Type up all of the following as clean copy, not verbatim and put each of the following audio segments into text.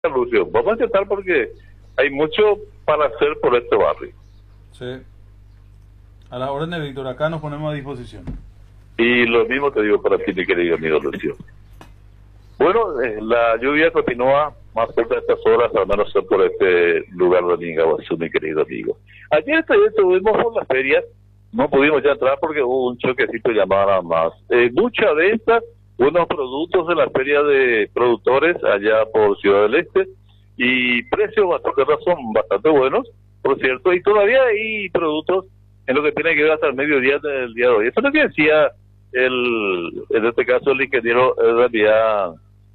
Lucio, vamos a intentar porque hay mucho para hacer por este barrio. Sí. A la orden de Víctor, acá nos ponemos a disposición. Y lo mismo te digo para ti, mi querido amigo Lucio. Bueno, la lluvia continúa más cerca de estas horas, al menos por este lugar de Mingaguazú, mi querido amigo. Ayer estuvimos por la feria, no pudimos ya entrar porque hubo un choquecito llamado nada más. Muchas de estas, buenos productos de la feria de productores allá por Ciudad del Este, y precios bastante son bastante buenos, por cierto, y todavía hay productos en lo que tiene que ver hasta el mediodía del día de hoy. Eso es lo que decía en este caso el ingeniero Damián,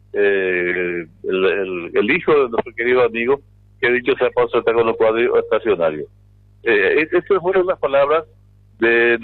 el hijo de nuestro querido amigo, que dicho sea paso está con los cuadros estacionarios. Estas fueron las palabras del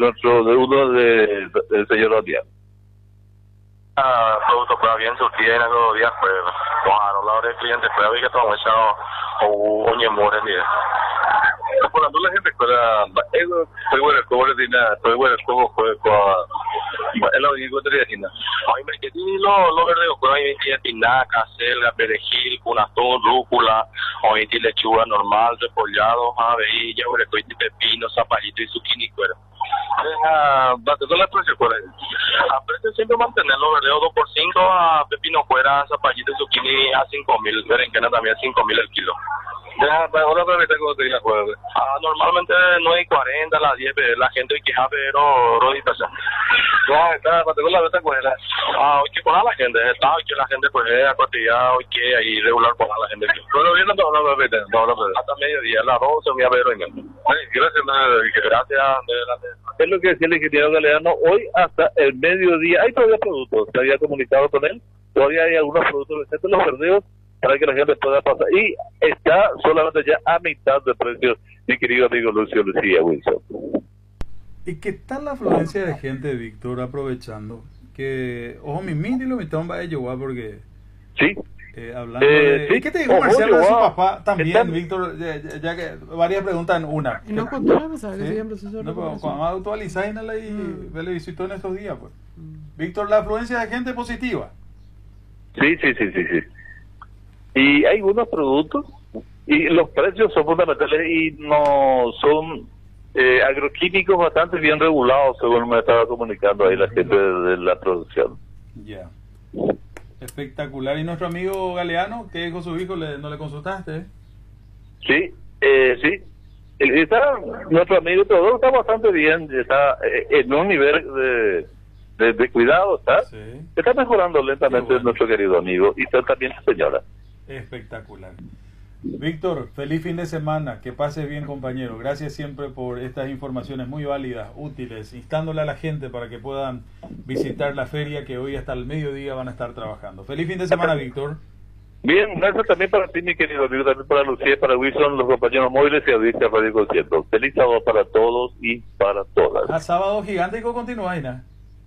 señor Damián. Producto fue bien surtido en los días, pues, a la hora del cliente, fue a ver que estamos echando un ñemore, mire. Por la la gente fuera, fue bueno, como le diga, fue bueno, como fue con el audio de Regina. Hoy me quedé lo verde, hoy me quedé espinaca, selga, perejil, punastón, rúcula, hoy me lechuga normal, repollado, aveilla, orecoite, pepino, zapallito y zucchini, cuero. Batendo la precio por ahí. A precio siempre mantenerlo verdeo 2x5, a pepino fuera, zapallito y zucchini a 5.000, berenjena también a 5.000 el kilo. Ahora como te diga, normalmente 9.40, las 10, la gente que pero rodita ya. Ya está, para la venta pues hoy que poner la gente, está hoy que la gente pues acotillada, hoy que ahí regular poner la gente. Pero viene hasta mediodía, las 12 voy a ver hoy mismo. Gracias. Es lo que decía el ingeniero Galeano, hoy hasta el mediodía hay todavía productos, se había comunicado con él, todavía hay algunos productos, excepto los verdeos, para que la gente pueda pasar. Y está solamente ya a mitad de precio, mi querido amigo Lucía Wilson. ¿Y qué tal la afluencia de gente, Víctor, aprovechando? Que, ojo, mi lo mitad va a llevar porque... Sí. Hablando de... sí. ¿Y qué te dijo Marcelo de su papá también, Víctor? Ya que varias preguntas en una. Y no contaba, ¿sabes? ¿Sí? Siempre se No, pero cuando actualiza y le visitó en estos días, pues. Víctor, la afluencia de gente positiva. Sí. Y hay unos productos y los precios son fundamentales y no son agroquímicos bastante bien regulados, según me estaba comunicando ahí la gente de la producción. Ya. Espectacular. ¿Y nuestro amigo Galeano, qué dijo su hijo? ¿No le consultaste? Sí. Nuestro amigo Teodoro está bastante bien, está en un nivel de cuidado, ¿está? Sí. Está mejorando lentamente nuestro querido amigo y está también su señora. Espectacular. Víctor, feliz fin de semana, que pases bien, compañero. Gracias siempre por estas informaciones muy válidas, útiles, instándole a la gente para que puedan visitar la feria que hoy hasta el mediodía van a estar trabajando. Feliz fin de semana, Víctor. Bien, gracias también para ti, mi querido amigo, también para Lucía, para Wilson, los compañeros móviles y audiencia Radio Concierto. Feliz sábado para todos y para todas. A sábado gigántico continúa, Aina.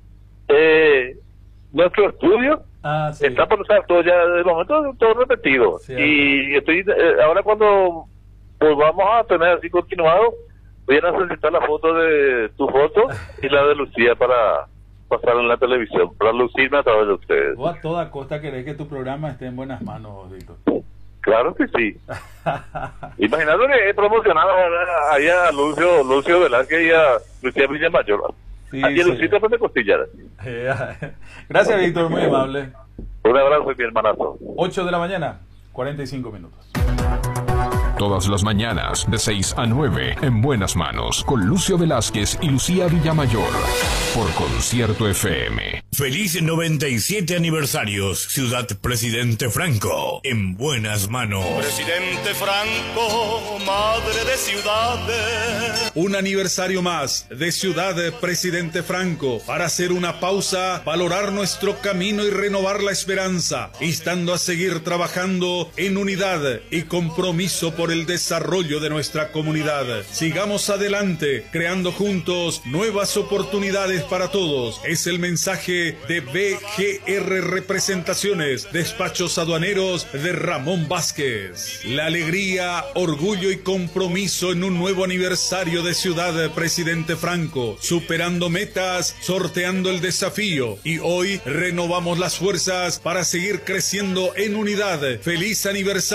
Nuestro estudio sí. está por usar todo ya, de momento todo repetido. Sí, y estoy ahora cuando volvamos a tener así continuado, voy a necesitar la foto de tu foto y la de Lucía para pasar en la televisión, para lucirme a través de ustedes. Vos a toda costa querés que tu programa esté en buenas manos, Víctor. Claro que sí. Imagínate que he promocionado allá a Lucio Velázquez y a Lucía Villamayor. Sí, aquí en Lucita de Costillar. Gracias, Víctor, muy amable. Un abrazo y mi hermanazo. 8 de la mañana, 45 minutos. Todas las mañanas, de 6 a 9, en Buenas Manos, con Lucio Velázquez y Lucía Villamayor, por Concierto FM. Feliz 97 aniversarios, Ciudad Presidente Franco, en Buenas Manos. Presidente Franco, madre de ciudades. Un aniversario más de Ciudad Presidente Franco, para hacer una pausa, valorar nuestro camino y renovar la esperanza, instando a seguir trabajando en unidad y compromiso por por el desarrollo de nuestra comunidad. Sigamos adelante, creando juntos nuevas oportunidades para todos. Es el mensaje de BGR Representaciones, Despachos Aduaneros de Ramón Vázquez. La alegría, orgullo y compromiso en un nuevo aniversario de Ciudad Presidente Franco, superando metas, sorteando el desafío, y hoy renovamos las fuerzas para seguir creciendo en unidad. ¡Feliz aniversario!